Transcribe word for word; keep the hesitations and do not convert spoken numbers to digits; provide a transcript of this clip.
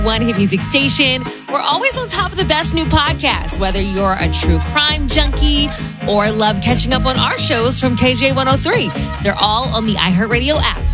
One Hit Music Station. We're always on top of the best new podcasts, whether you're a true crime junkie or love catching up on our shows from K J one oh three. They're all on the iHeartRadio app.